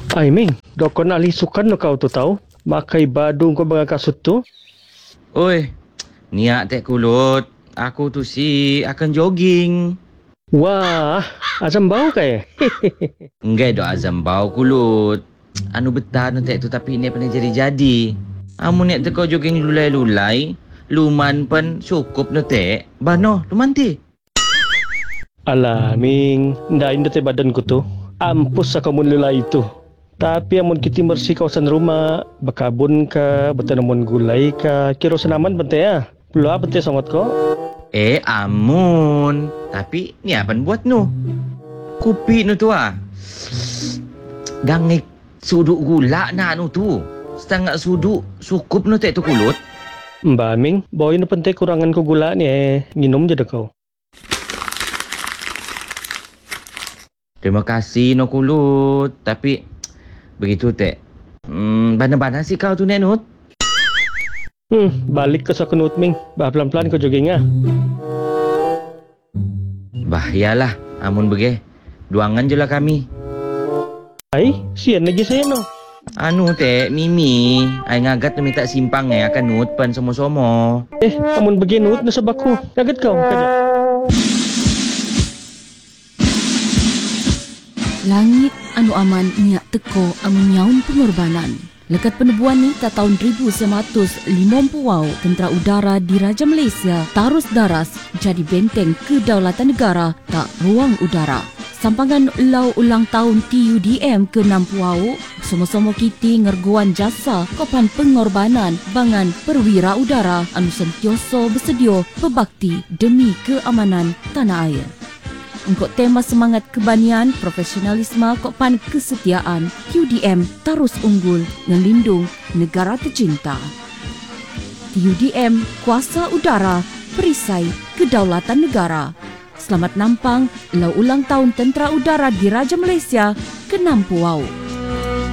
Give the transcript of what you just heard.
Ay, Ming, dokon ali sukan no kau tu tahu? Makai badung kau mga kasut tu? Oi, niat tek kulut. Aku tu si akan jogging. Wah, asam bau kaya. Enggak dok azam bau kulut. Anu betah nu tek tu tapi ni pernah jadi-jadi. Amun nek teko jogging lulai-lulai, luman pen cukup nu tek. Bano, luman ti. Alah, Ming, ndak indah te badan ku tu. Ampus sa kamu lula itu. Tapi amun kita bersih kawasan rumah, berkabun ka, bertanaman gulai ka, kira senaman bente ya. Belum apa bente sangat kau? Amun. Tapi ni apa buat nu? Kopi nu tu ah. Dangik suduk gula na nu tu. Setengah suduk cukup nu tek tu kulut. Mbak Ming, bawa ini penting kurangan ku gula ni minum je dah kau. Terima kasih no kulut. Tapi begitu tek. Bana-bana sih kau tu nek nut. Balik ke sakunut Ming. Bah pelan-pelan kau jogging ah. Bah yalah, amun bege. Duangan je lah kami. Ai, sian lagi saya no. Anu tek, Mimi. Ai ngagat tu minta simpang akan nut pan somo-somo. Amun begini nut na sabaku. Kaget kau kaja. Langit anu aman niat teko amun nyaun pengorbanan. Lekat penebuan ni ta tahun 1950 tentera udara di Raja Malaysia tarus daras jadi benteng kedaulatan negara tak ruang udara. Sampangan lau ulang tahun TUDM ke-60, sama-sama kita ngerguan jasa kopan pengorbanan bangan perwira udara anu sentioso bersedia berbakti demi keamanan tanah air. Untuk tema semangat kebanian, profesionalisme, kopan kesetiaan, TUDM terus unggul ngelindung negara tercinta. TUDM Kuasa Udara, perisai kedaulatan negara. Selamat nampang lau ulang tahun Tentera Udara di Raja Malaysia ke-60.